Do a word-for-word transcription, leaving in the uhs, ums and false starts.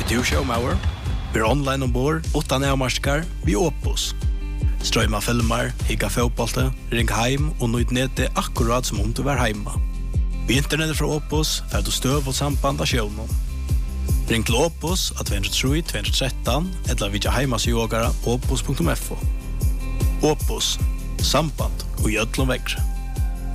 du showmauer? Vi är online ombord, utan avmarskar, vi Opus. Strøyma filmer, higga fotbollte, ring heim og nøyt nete akkurat som om du var heima. Vi internettet fra Opus får du støv og samband av sjøvnen. Ring til Opus at två tre två ett tre eller vidja heimasjogara opus punktum f o. Opus, samband og gjødlom vekkre.